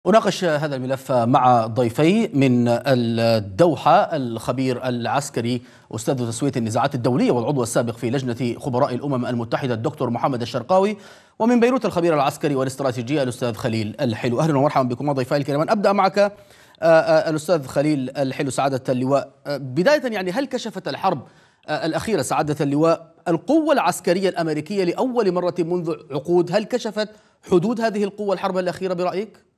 أناقش هذا الملف مع ضيفي من الدوحة الخبير العسكري أستاذ تسوية النزاعات الدولية والعضو السابق في لجنة خبراء الأمم المتحدة الدكتور محمد الشرقاوي، ومن بيروت الخبير العسكري والاستراتيجي الأستاذ خليل الحلو. أهلا ومرحبا بكم ضيفي الكريمان. أبدأ معك الأستاذ خليل الحلو سعادة اللواء. بداية يعني هل كشفت الحرب الأخيرة سعادة اللواء القوة العسكرية الأمريكية لأول مرة منذ عقود؟ هل كشفت حدود هذه القوة الحرب الأخيرة برأيك؟